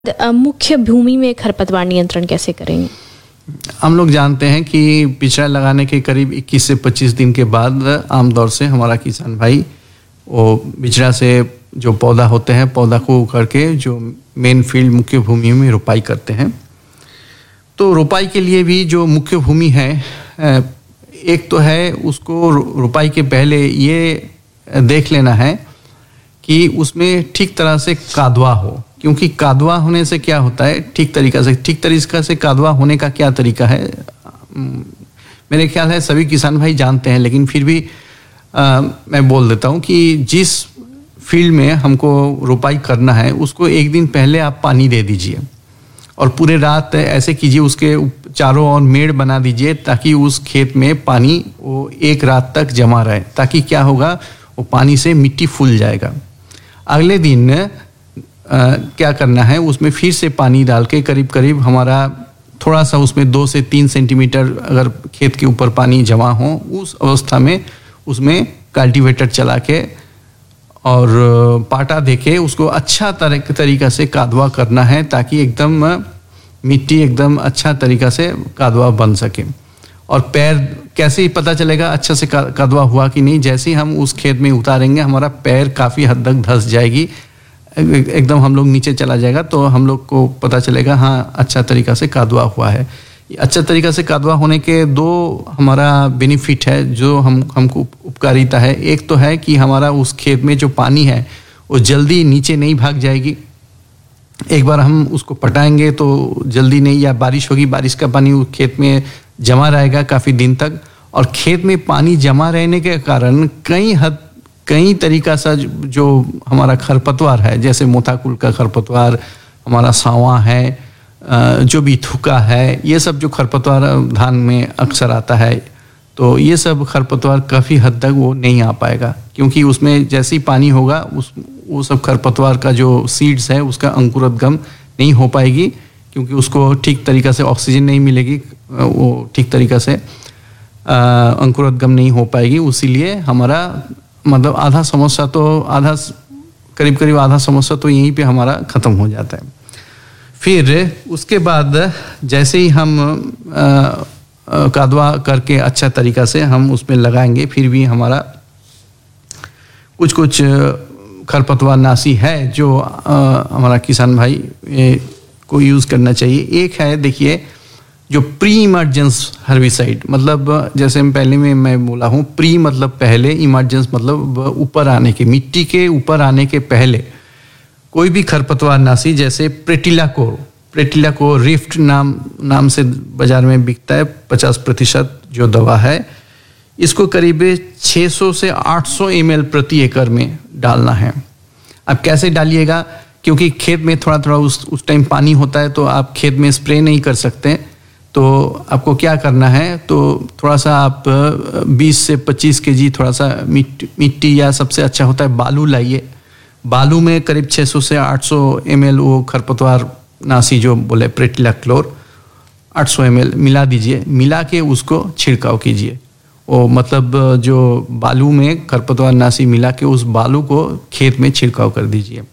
मुख्य भूमि में खरपतवार नियंत्रण कैसे करेंगे? हम लोग जानते हैं कि बिचड़ा लगाने के करीब 21 से 25 दिन के बाद आमतौर से हमारा किसान भाई वो बिचड़ा से जो पौधा होते हैं पौधा को उखाड़ के जो मेन फील्ड मुख्य भूमि में रोपाई करते हैं। तो रोपाई के लिए भी जो मुख्य भूमि है एक तो है उसको रोपाई के पहले ये देख लेना है कि उसमें ठीक तरह से कादवा हो, क्योंकि कादवा होने से क्या होता है ठीक तरीका से कादवा होने का क्या तरीका है मेरे ख्याल है सभी किसान भाई जानते हैं, लेकिन फिर भी मैं बोल देता हूँ कि जिस फील्ड में हमको रोपाई करना है उसको एक दिन पहले आप पानी दे दीजिए और पूरे रात ऐसे कीजिए, उसके चारों ओर मेड़ बना दीजिए ताकि उस खेत में पानी वो एक रात तक जमा रहे, ताकि क्या होगा वो पानी से मिट्टी फूल जाएगा। अगले दिन क्या करना है उसमें फिर से पानी डाल के करीब हमारा थोड़ा सा उसमें 2 से 3 सेंटीमीटर अगर खेत के ऊपर पानी जमा हो उस अवस्था में उसमें कल्टीवेटर चला के और पाटा देके उसको अच्छा तरीका से कादवा करना है ताकि एकदम मिट्टी एकदम अच्छा तरीका से कादवा बन सके। और पैर कैसे ही पता चलेगा अच्छा से कादवा हुआ कि नहीं, जैसे ही हम उस खेत में उतारेंगे हमारा पैर काफ़ी हद तक धंस जाएगी, एकदम हम लोग नीचे चला जाएगा, तो हम लोग को पता चलेगा हाँ अच्छा तरीका से कादवा हुआ है। अच्छा तरीका से कादवा होने के 2 हमारा बेनिफिट है जो हमको उपकारिता है। एक तो है कि हमारा उस खेत में जो पानी है वो जल्दी नीचे नहीं भाग जाएगी, एक बार हम उसको पटाएंगे तो जल्दी नहीं, या बारिश होगी बारिश का पानी उस खेत में जमा रहेगा काफ़ी दिन तक, और खेत में पानी जमा रहने के कारण कई तरीका से जो हमारा खरपतवार है जैसे मोथाकुल का खरपतवार, हमारा सांवा है, जो भी थुका है, ये सब जो खरपतवार धान में अक्सर आता है, तो ये सब खरपतवार काफ़ी हद तक वो नहीं आ पाएगा, क्योंकि उसमें जैसे ही पानी होगा वो सब खरपतवार का जो सीड्स है उसका अंकुरोद्गम नहीं हो पाएगी, क्योंकि उसको ठीक तरीका से ऑक्सीजन नहीं मिलेगी, वो ठीक तरीका से अंकुरोद्गम नहीं हो पाएगी। इसीलिए हमारा मतलब करीब आधा समस्या तो यहीं पे हमारा ख़त्म हो जाता है। फिर उसके बाद जैसे ही हम कादवा करके अच्छा तरीका से हम उसमें लगाएंगे, फिर भी हमारा कुछ खरपतवार नाशी है जो हमारा किसान भाई को यूज़ करना चाहिए। एक है देखिए जो प्री इमर्जेंस हर्बिसाइड, मतलब जैसे मैं बोला हूँ प्री मतलब पहले, इमर्जेंस मतलब ऊपर आने के, मिट्टी के ऊपर आने के पहले कोई भी खरपतवार नाशी जैसे प्रेटिलाको रिफ्ट नाम से बाजार में बिकता है 50% जो दवा है, इसको करीब 600 से 800 ml प्रति एकड़ में डालना है। अब कैसे डालिएगा, क्योंकि खेत में थोड़ा उस टाइम पानी होता है तो आप खेत में स्प्रे नहीं कर सकते, तो आपको क्या करना है तो थोड़ा सा आप 20 से 25 kg थोड़ा सा मिट्टी या सबसे अच्छा होता है बालू लाइए, बालू में करीब 600 से 800 ml वो खरपतवार नाशी जो बोले प्रेटिलाक्लोर 800 ml मिला दीजिए, मिला के उसको छिड़काव कीजिए। वो मतलब जो बालू में खरपतवार नाशी मिला के उस बालू को खेत में छिड़काव कर दीजिए।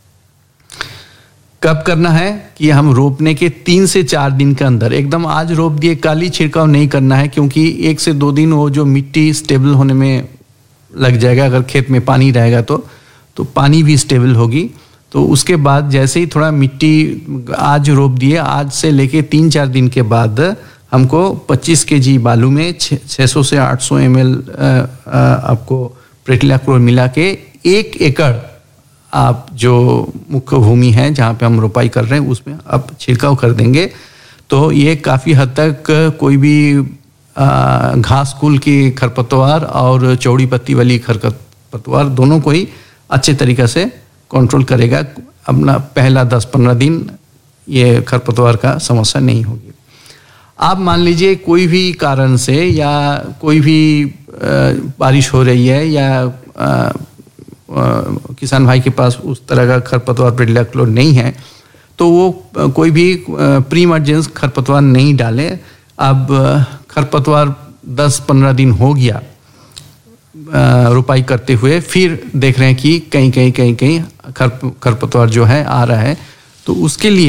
कब करना है कि हम रोपने के 3 से 4 दिन के अंदर, एकदम आज रोप दिए कल ही छिड़काव नहीं करना है, क्योंकि 1 से 2 दिन वो जो मिट्टी स्टेबल होने में लग जाएगा। अगर खेत में पानी रहेगा तो पानी भी स्टेबल होगी, तो उसके बाद जैसे ही थोड़ा मिट्टी आज रोप दिए, आज से लेके 3-4 दिन के बाद हमको 25 kg बालू में 600 से 800 ml आपको प्रेटिलाक्लोर मिला के 1 एकड़ आप जो मुख्य भूमि है जहाँ पे हम रोपाई कर रहे हैं उसमें आप छिड़काव कर देंगे, तो ये काफ़ी हद तक कोई भी घास कुल की खरपतवार और चौड़ी पत्ती वाली खरपतवार दोनों को ही अच्छे तरीक़े से कंट्रोल करेगा। अपना पहला 10-15 दिन ये खरपतवार का समस्या नहीं होगी। आप मान लीजिए कोई भी कारण से या कोई भी बारिश हो रही है या किसान भाई के पास उस तरह का खरपतवार प्रेटिलाक्लोर नहीं है, तो वो कोई भी प्री इमरजेंस खरपतवार नहीं डाले। अब खरपतवार 10-15 दिन हो गया रोपाई करते हुए, फिर देख रहे हैं कि कहीं खरपतवार जो है आ रहा है, तो उसके लिए